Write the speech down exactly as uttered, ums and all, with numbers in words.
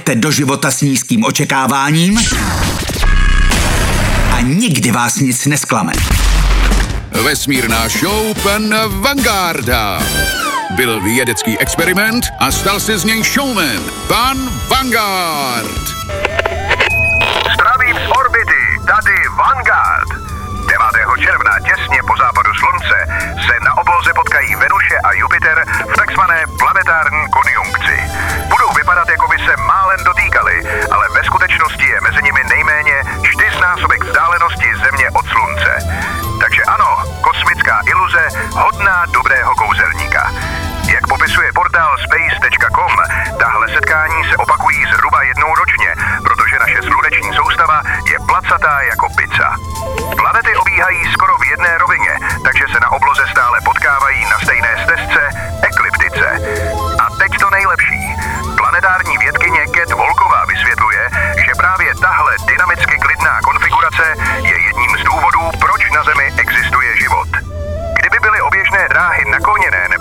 jdete do života s nízkým očekáváním a nikdy vás nic nesklame. Vesmírná show pana Vangarda. Byl vědecký experiment a stal se z něj showman. Pan Vanguard. Zdravím z orbity, tady Vanguard. devátého června, těsně po západu slunce, se na obloze potkají Venuše a Jupiter v takzvané planetární konjunkci. Budou vypadat, jako by se málem dotýkali, ale ve skutečnosti je mezi nimi nejméně čtyřnásobek vzdálenosti Země od slunce. Takže ano, kosmická iluze hodná dobrého kouzelníka. Jak popisuje portál space tečka com, tahle setkání se opakují zhruba jednou ročně, protože naše sluneční soustava je placatá jako pizza. Planety obíhají skoro v jedné rovině, takže se na obloze stále potkávají na stejné stezce, ekliptice. A teď to nejlepší. Planetární vědkyně Cat Volková vysvětluje, že právě tahle dynamicky klidná konfigurace je jedním z důvodů, proč na Zemi existuje život. Kdyby byly oběžné dráhy nakloněné